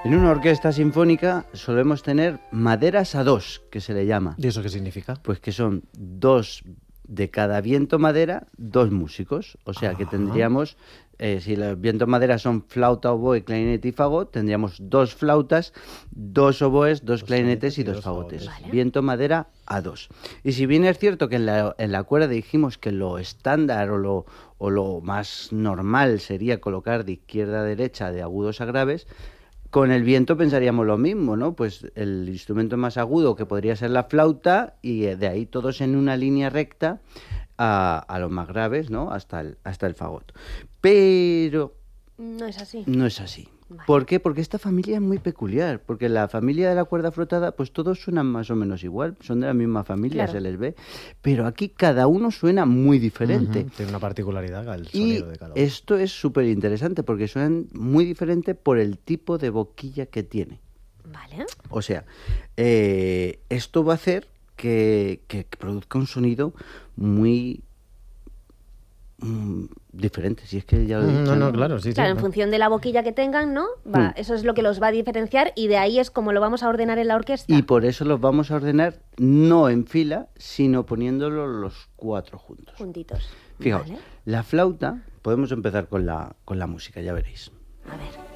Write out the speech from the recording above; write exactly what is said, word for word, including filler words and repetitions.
En una orquesta sinfónica solemos tener maderas a dos, que se le llama. ¿Y eso qué significa? Pues que son dos de cada viento madera, dos músicos. O sea que Ajá. tendríamos, eh, si los vientos madera son flauta, oboe, clarinete y fagot, tendríamos dos flautas, dos oboes, dos, dos clarinetes y dos, dos fagotes. Vale. Viento madera a dos. Y si bien es cierto que en la, en la cuerda dijimos que lo estándar o lo, o lo más normal sería colocar de izquierda a derecha de agudos a graves, con el viento pensaríamos lo mismo, ¿no? Pues el instrumento más agudo que podría ser la flauta y de ahí todos en una línea recta a, a los más graves, ¿no? Hasta el, hasta el fagot. Pero No es así. no es así. Vale. ¿Por qué? Porque esta familia es muy peculiar, porque la familia de la cuerda frotada, pues todos suenan más o menos igual, son de la misma familia, Claro. se les ve, pero aquí cada uno suena muy diferente. Ujú, tiene una particularidad el Y sonido de cada uno. esto es súper interesante porque suenan muy diferente por el tipo de boquilla que tiene. Vale. O sea, eh, esto va a hacer que, que produzca un sonido muy mm, diferente. Si es que ya lo he Mm, dicho, No, no, claro, sí, sí. Claro, en no. función de la boquilla que tengan, ¿no? Va, Mm. eso es lo que los va a diferenciar y de ahí es como lo vamos a ordenar en la orquesta. Y por eso los vamos a ordenar no en fila, sino poniéndolos los cuatro juntos. Juntitos. Fijaos, Vale. la flauta, podemos empezar con la, con la música, ya veréis. A ver.